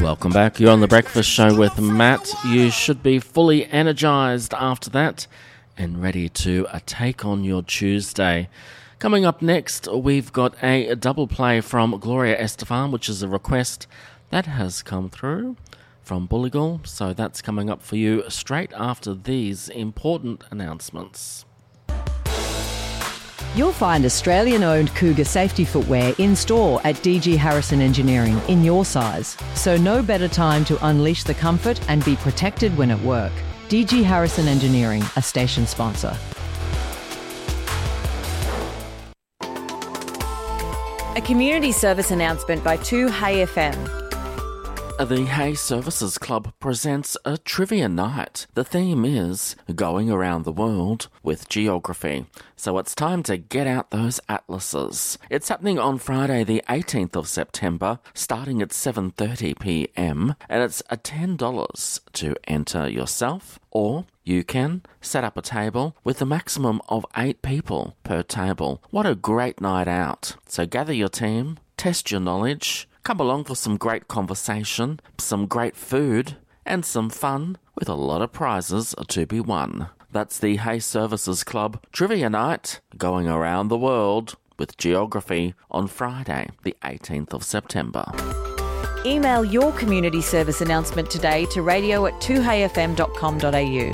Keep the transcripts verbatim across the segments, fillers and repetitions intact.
Welcome back. You're on The Breakfast Show with Matt. You should be fully energised after that and ready to uh, take on your Tuesday. Coming up next, we've got a double play from Gloria Estefan, which is a request that has come through from Bulligal. So that's coming up for you straight after these important announcements. You'll find Australian-owned Cougar safety footwear in-store at D G Harrison Engineering in your size. So no better time to unleash the comfort and be protected when at work. D G Harrison Engineering, a station sponsor. A community service announcement by two Hey F M. The Hey Services Club presents a trivia night. The theme is going around the world with geography. So it's time to get out those atlases. It's happening on Friday the eighteenth of September, starting at seven thirty p m, and it's a ten dollars to enter yourself, or you can set up a table with a maximum of eight people per table. What a great night out. So gather your team, test your knowledge, come along for some great conversation, some great food, and some fun with a lot of prizes to be won. That's the Hey Services Club Trivia Night, going around the world with geography on Friday, the eighteenth of September. Email your community service announcement today to radio at two hey f m dot com dot a u.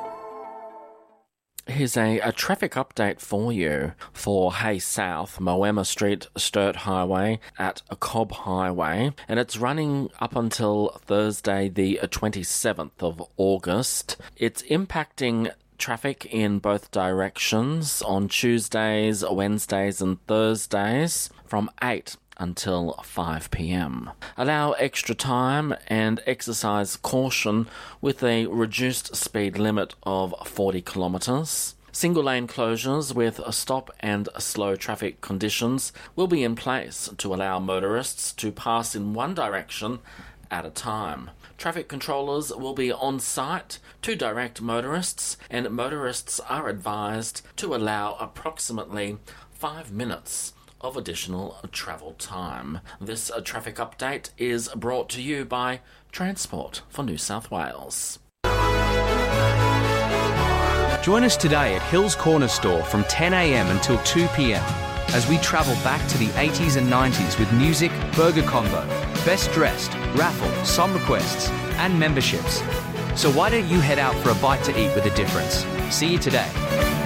Here's a, a traffic update for you for Hey South, Moama Street, Sturt Highway at Cobb Highway, and it's running up until Thursday the twenty-seventh of August. It's impacting traffic in both directions on Tuesdays, Wednesdays and Thursdays from eight until five p m. Allow extra time and exercise caution with a reduced speed limit of forty kilometres. Single lane closures with a stop and slow traffic conditions will be in place to allow motorists to pass in one direction at a time. Traffic controllers will be on site to direct motorists, and motorists are advised to allow approximately five minutes of additional travel time. This uh, traffic update is brought to you by Transport for New South Wales. Join us today at Hills Corner Store from ten a m until two p m as we travel back to the eighties and nineties with music, burger combo, best dressed, raffle, song requests, and memberships. So why don't you head out for a bite to eat with a difference? See you today.